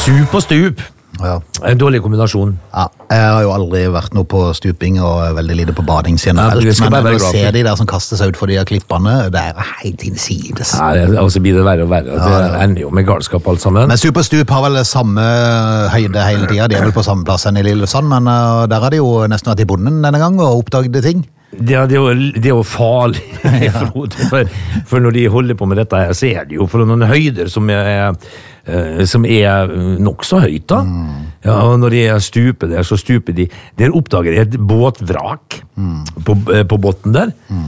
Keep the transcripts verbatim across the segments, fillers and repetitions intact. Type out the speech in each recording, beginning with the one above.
Stup og stup. Ja. En dårlig kombinasjon. Ja, jeg har jo aldri vært noe på stuping og veldig lite på bading generelt, ja, men når du ser de der som kaster seg ut for de her klippene, det er helt innsides. Ja, og så blir det verre og verre. Ja, det ender jo med galskap alt sammen. Men Stup og stup har vel samme høyde hele tiden, de er vel på samme plass enn i Lillesand, men uh, der har de jo nesten vært i bonden denne gang og oppdaget ting. Det er, det, er jo, det er jo farlig, ja. for, for når de holder på med dette her, så er det jo for noen høyder som er, uh, som er nok så høyt da. Mm. Ja, og når de stuper der, så stuper de. Der oppdager de et båtvrak mm. på, på båten der. Mm.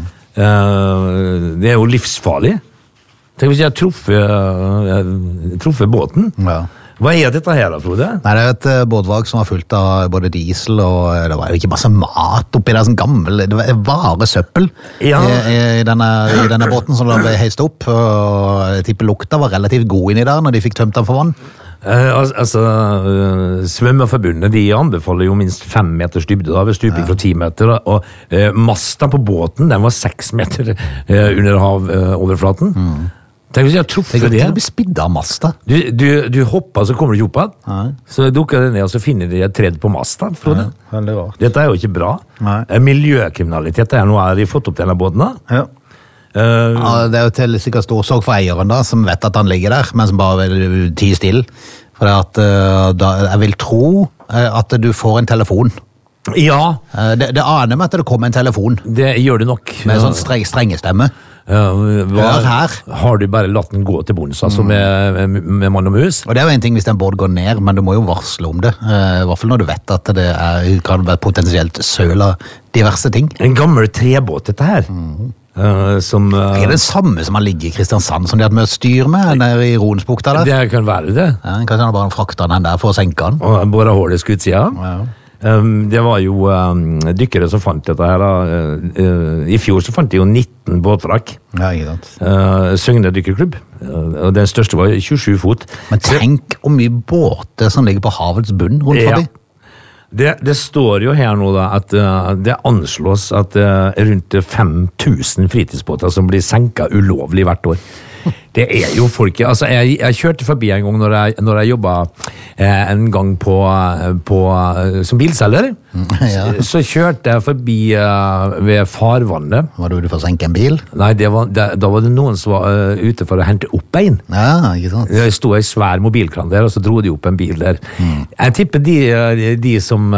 Uh, det er jo livsfarlig. Tenk hvis jeg har truffet, truffet båten. Ja. Hva er dette her da, Frode? Nei, det er et uh, båtvrak som var fullt av både diesel og uh, det var jo ikke masse mat oppi der, sånn gammel, det var bare søppel ja. i, i, denne, i denne båten som da ble heist opp, og jeg tipper lukta var relativt god inni der når de fikk tømt den for vann. Uh, al altså, uh, Svømmeforbundet, de anbefaler jo minst fem meters dybde da, ved stuping ja. fra ti meter, og uh, masten på båten, den var seks meter uh, under havoverflaten. Uh, mm. Tenk hvis jeg har truffet det. Du blir spiddet av masta. Du, du, du hopper, så kommer du ikke opp igjen. Så dukker det ned, og så finner de et tredd på masta. Frode. Ja, det var. Dette er jo ikke bra. Nei. Miljøkriminalitet er noe de har fått opp denne båten da. Ja. Uh, ja, det er jo til sikkert storsorg for eieren da, som vet at han ligger der, men som bare vil tie stille. For at, uh, da, jeg vil tro uh, at du får en telefon. Ja. Uh, det, det aner meg at det kommer en telefon. Det gjør det nok. Med sånn streng, strenge stemme. Ja, hva, her. Har du bare latt den gå til bunns, altså mm. med, med, med mann og mus? Og det er jo en ting hvis den båt går ned, men du må jo varsle om det. Uh, I hvert fall når du vet at det er, kan være potensielt søl av diverse ting. En gammel trebåt, dette her. Mm. Uh, som, uh, er det det samme som har ligget i Kristiansand, som de hadde med å styre med nede i Ronsbukta der? Det kan være det. Ja, kanskje han bare frakta den der for å senke den. Og bare hålet skutsida. Ja. Um, det var jo um, dykkere som fant dette her uh, uh, i fjor så fant de jo nitten båtvrak ja, ikke sant uh, Søgne dykkerklubb uh, og den største var tjuesju fot. Men tenk hvor mye båter som ligger på havets bunn rundt ja. forbi. Det, det står jo her nå da at uh, det anslås at uh, rundt fem tusen fritidsbåter som blir senket ulovlig hvert år. Det er jo folk, altså jeg, jeg kjørte forbi en gang når jeg, når jeg jobbet eh, en gang på, på, som bilselger, ja. så, så kjørte jeg forbi eh, ved farvannet. Var du ute for å senke en bil? Nei, det var, det, da var det noen som var uh, ute for å hente opp en. Ja, ikke sant. Det stod en svær mobilkran der, og så dro de opp en bil der. Mm. Jeg tipper de, de som,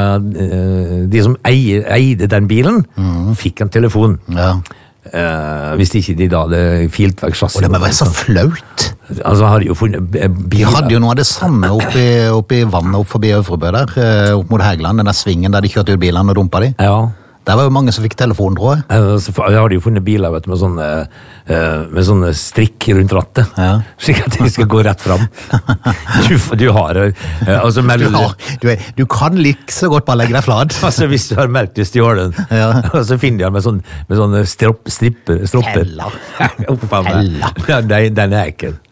de som eide, eide den bilen, mm. fikk en telefon. Ja. Uh, hvis ikke de da hadde filt vekk chassis. Og det må være så flaut. Altså har de jo funnet biler. De hadde jo noe av det samme oppi, oppi vannet opp forbi Øvrebø der, opp mot Hægeland, den der svingen der de kjørte ut bilene og dumpa de. Ja. Der var jo mange som fikk telefon, tror jeg. Uh, så har de jo funnet biler vet du, med sånne, uh, med sånne strikk rundt rattet, ja. slik at de skal gå rett fram. Du, du har... Uh, altså, du, har du, er, du kan like så godt bare legge deg flat. Altså, hvis du har meldt i stjålen, ja. og så finner de med, sånn, med sånne stropp, stripper, stropper. Heller. Heller. Ja, den, den er ekkel.